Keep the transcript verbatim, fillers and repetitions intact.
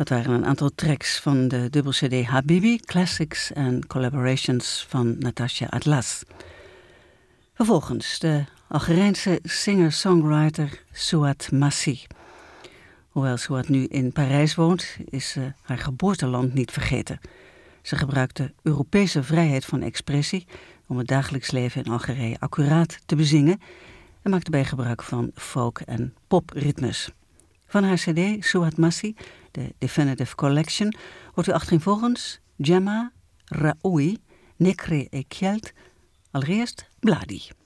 Dat waren een aantal tracks van de dubbel C D Habibi, Classics en Collaborations van Natasha Atlas. Vervolgens de Algerijnse singer-songwriter Souad Massi. Hoewel Souad nu in Parijs woont, is uh, haar geboorteland niet vergeten. Ze gebruikt de Europese vrijheid van expressie om het dagelijks leven in Algerije accuraat te bezingen en maakt daarbij gebruik van folk- en popritmes. Van haar cd Souad Massi, de Definitive Collection, hoort u achtereenvolgens Gemma, Raoui, Nekre et Kjeld, allereerst Bladi.